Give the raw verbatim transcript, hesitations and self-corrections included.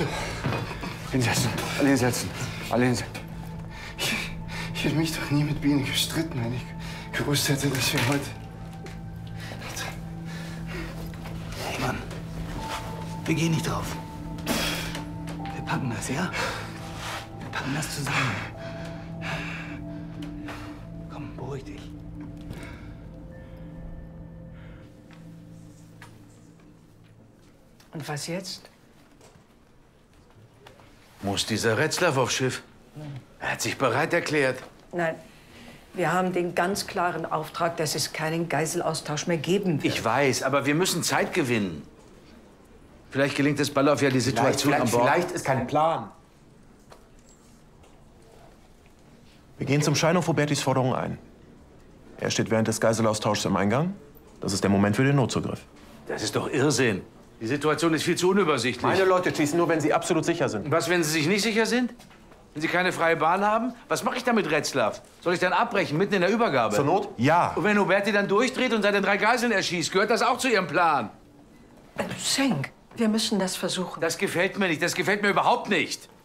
Hinsetzen. Alle hinsetzen. Alle hinsetzen. Ich, ich hätte mich doch nie mit Biene gestritten, wenn ich gewusst hätte, dass wir heute... Hey, Mann. Wir gehen nicht drauf. Wir packen das, ja? Wir packen das zusammen. Komm, beruhig dich. Und was jetzt? Muss dieser Retzlaff aufs Schiff? Er hat sich bereit erklärt. Nein, wir haben den ganz klaren Auftrag, dass es keinen Geiselaustausch mehr geben wird. Ich weiß, aber wir müssen Zeit gewinnen. Vielleicht gelingt es Ballauf ja, die Situation vielleicht, an Bord. vielleicht ist kein Plan. Wir gehen zum Schein auf Robertis Forderung ein. Er steht während des Geiselaustauschs im Eingang. Das ist der Moment für den Notzugriff. Das ist doch Irrsinn. Die Situation ist viel zu unübersichtlich. Meine Leute schießen nur, wenn sie absolut sicher sind. Und was, wenn sie sich nicht sicher sind? Wenn sie keine freie Bahn haben? Was mache ich dann mit Retzlaff? Soll ich dann abbrechen, mitten in der Übergabe? Zur Not? Ja. Und wenn Huberti dann durchdreht und seine drei Geiseln erschießt, gehört das auch zu ihrem Plan? Schenk, wir müssen das versuchen. Das gefällt mir nicht. Das gefällt mir überhaupt nicht.